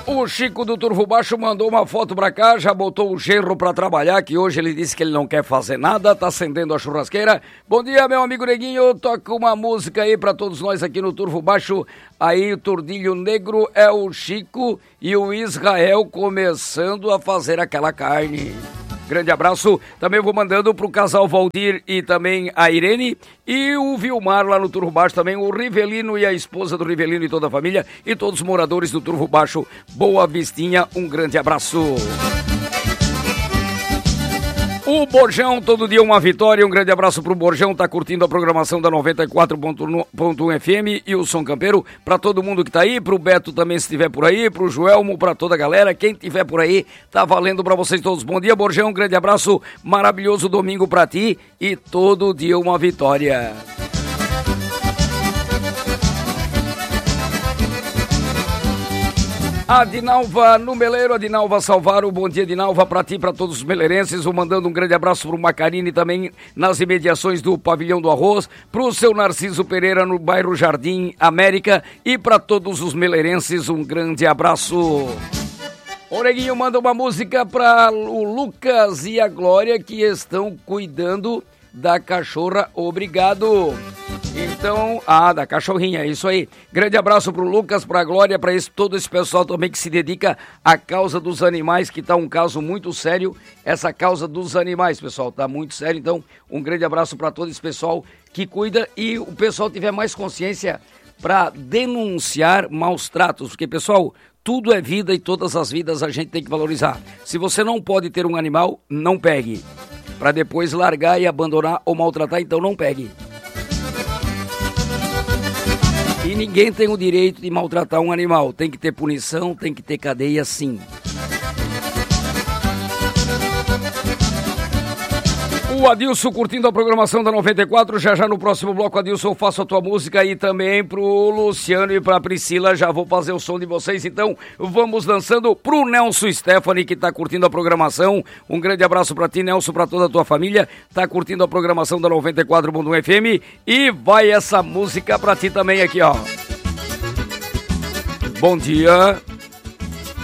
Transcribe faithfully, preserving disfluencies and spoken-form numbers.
O Chico do Turvo Baixo mandou uma foto pra cá, já botou o genro pra trabalhar, que hoje ele disse que ele não quer fazer nada, tá acendendo a churrasqueira. Bom dia, meu amigo Neguinho, toca uma música aí pra todos nós aqui no Turvo Baixo. Aí o Tordilho Negro é o Chico e o Israel começando a fazer aquela carne. Grande abraço, também vou mandando pro casal Valdir e também a Irene e o Vilmar lá no Turvo Baixo, também o Rivelino e a esposa do Rivelino e toda a família e todos os moradores do Turvo Baixo, Boa Vistinha, um grande abraço. O Borjão, todo dia uma vitória, um grande abraço pro Borjão, tá curtindo a programação da noventa e quatro ponto um F M e o Som Campeiro, pra todo mundo que tá aí, pro Beto também se estiver por aí, pro Joelmo, pra toda a galera, quem tiver por aí, tá valendo pra vocês todos. Bom dia, Borjão, um grande abraço, maravilhoso domingo pra ti e todo dia uma vitória. Adinalva no Meleiro, Adinalva Salvaro, bom dia Adinalva pra ti, pra todos os meleirenses, vou mandando um grande abraço pro Macarini também nas imediações do Pavilhão do Arroz, pro seu Narciso Pereira no bairro Jardim América e pra todos os meleirenses um grande abraço. O Neguinho manda uma música pra o Lucas e a Glória que estão cuidando da cachorra, obrigado. Então, ah, da cachorrinha, é isso aí. Grande abraço pro Lucas, pra Glória, pra esse, todo esse pessoal também que se dedica à causa dos animais, que tá um caso muito sério, essa causa dos animais, pessoal, tá muito sério. Então, um grande abraço pra todo esse pessoal que cuida e o pessoal tiver mais consciência pra denunciar maus tratos, porque, pessoal, tudo é vida e todas as vidas a gente tem que valorizar. Se você não pode ter um animal, não pegue. Pra depois largar e abandonar ou maltratar, então não pegue. E ninguém tem o direito de maltratar um animal. Tem que ter punição, tem que ter cadeia, sim. O Adilson curtindo a programação da noventa e quatro, já já no próximo bloco, Adilson, eu faço a tua música e também pro Luciano e pra Priscila, já vou fazer o som de vocês, então vamos dançando pro Nelson Stephanie, que tá curtindo a programação, um grande abraço pra ti, Nelson, pra toda a tua família, tá curtindo a programação da noventa e quatro ponto um F M e vai essa música pra ti também aqui, ó. Bom dia.